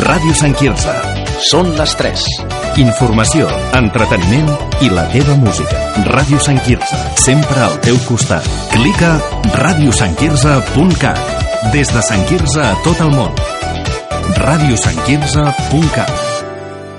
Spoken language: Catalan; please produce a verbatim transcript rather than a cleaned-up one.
Ràdio Sant Quirze. Són les tres. Informació, entreteniment i la teva música. Ràdio Sant Quirze, sempre al teu costat. Clica ràdio sant quirze punt cat. Des de Sant Quirze a tot el món. ràdio sant quirze punt cat.